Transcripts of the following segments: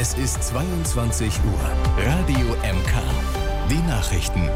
Es ist 22 Uhr. Radio MK. Die Nachrichten.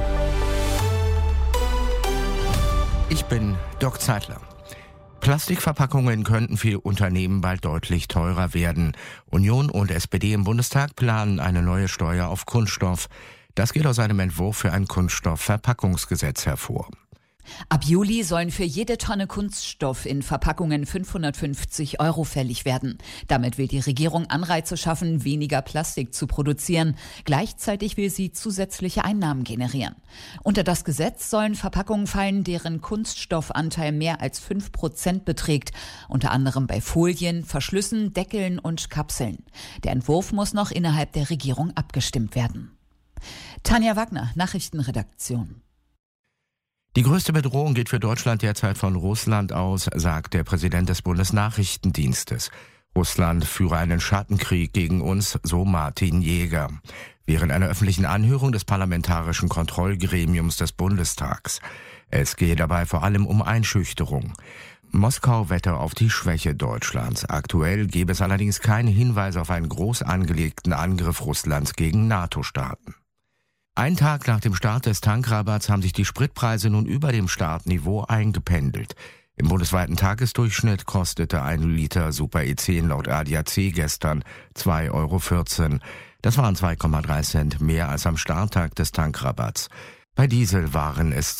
Ich bin Dirk Zeitler. Plastikverpackungen könnten für Unternehmen bald deutlich teurer werden. Union und SPD im Bundestag planen eine neue Steuer auf Kunststoff. Das geht aus einem Entwurf für ein Kunststoffverpackungsgesetz hervor. Ab Juli sollen für jede Tonne Kunststoff in Verpackungen 550 € fällig werden. Damit will die Regierung Anreize schaffen, weniger Plastik zu produzieren. Gleichzeitig will sie zusätzliche Einnahmen generieren. Unter das Gesetz sollen Verpackungen fallen, deren Kunststoffanteil mehr als 5% beträgt. Unter anderem bei Folien, Verschlüssen, Deckeln und Kapseln. Der Entwurf muss noch innerhalb der Regierung abgestimmt werden. Tanja Wagner, Nachrichtenredaktion. Die größte Bedrohung geht für Deutschland derzeit von Russland aus, sagt der Präsident des Bundesnachrichtendienstes. Russland führe einen Schattenkrieg gegen uns, so Martin Jäger. Während einer öffentlichen Anhörung des Parlamentarischen Kontrollgremiums des Bundestags. Es gehe dabei vor allem um Einschüchterung. Moskau wette auf die Schwäche Deutschlands. Aktuell gebe es allerdings keine Hinweise auf einen groß angelegten Angriff Russlands gegen NATO-Staaten. Ein Tag nach dem Start des Tankrabatts haben sich die Spritpreise nun über dem Startniveau eingependelt. Im bundesweiten Tagesdurchschnitt kostete ein Liter Super E10 laut ADAC gestern 2,14 €. Das waren 2,3 Cent mehr als am Starttag des Tankrabatts. Bei Diesel waren es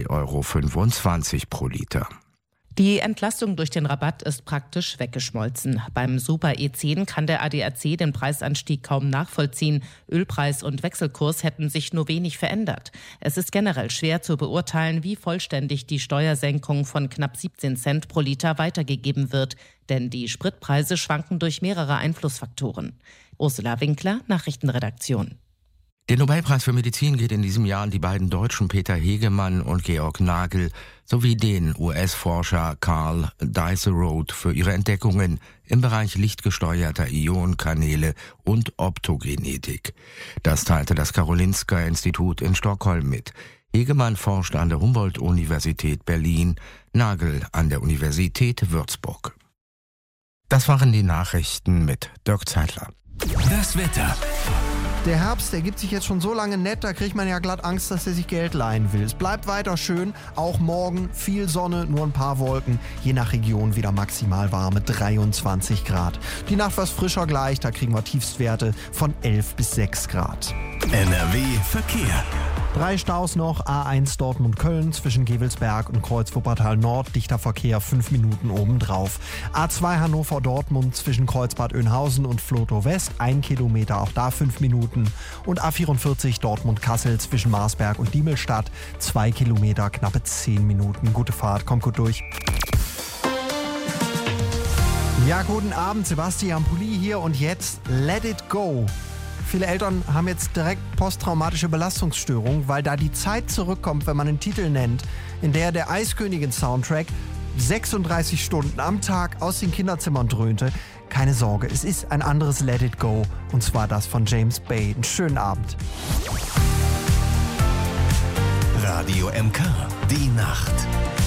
2,25 € pro Liter. Die Entlastung durch den Rabatt ist praktisch weggeschmolzen. Beim Super E10 kann der ADAC den Preisanstieg kaum nachvollziehen. Ölpreis und Wechselkurs hätten sich nur wenig verändert. Es ist generell schwer zu beurteilen, wie vollständig die Steuersenkung von knapp 17 Cent pro Liter weitergegeben wird. Denn die Spritpreise schwanken durch mehrere Einflussfaktoren. Ursula Winkler, Nachrichtenredaktion. Der Nobelpreis für Medizin geht in diesem Jahr an die beiden Deutschen Peter Hegemann und Georg Nagel sowie den US-Forscher Carl Dies-Roth für ihre Entdeckungen im Bereich lichtgesteuerter Ionenkanäle und Optogenetik. Das teilte das Karolinska-Institut in Stockholm mit. Hegemann forscht an der Humboldt-Universität Berlin, Nagel an der Universität Würzburg. Das waren die Nachrichten mit Dirk Zeitler. Das Wetter. Der Herbst, der gibt sich jetzt schon so lange nett, da kriegt man ja glatt Angst, dass er sich Geld leihen will. Es bleibt weiter schön, auch morgen viel Sonne, nur ein paar Wolken, je nach Region wieder maximal warme 23 Grad. Die Nacht was frischer gleich, da kriegen wir Tiefstwerte von 11 bis 6 Grad. NRW Verkehr. 3 Staus noch, A1 Dortmund-Köln zwischen Gevelsberg und Kreuz-Wuppertal Nord, dichter Verkehr 5 Minuten obendrauf. A2 Hannover-Dortmund zwischen Kreuzbad Oeynhausen und Vlotho West, 1 Kilometer, auch da 5 Minuten. Und A44 Dortmund-Kassel zwischen Marsberg und Diemelstadt, 2 Kilometer, knappe 10 Minuten. Gute Fahrt, kommt gut durch. Ja, guten Abend, Sebastian Pulli hier und jetzt Let It Go. Viele Eltern haben jetzt direkt posttraumatische Belastungsstörungen, weil da die Zeit zurückkommt, wenn man einen Titel nennt, in der Eiskönigin-Soundtrack 36 Stunden am Tag aus den Kinderzimmern dröhnte. Keine Sorge, es ist ein anderes Let It Go, und zwar das von James Bay. Einen schönen Abend. Radio MK, die Nacht.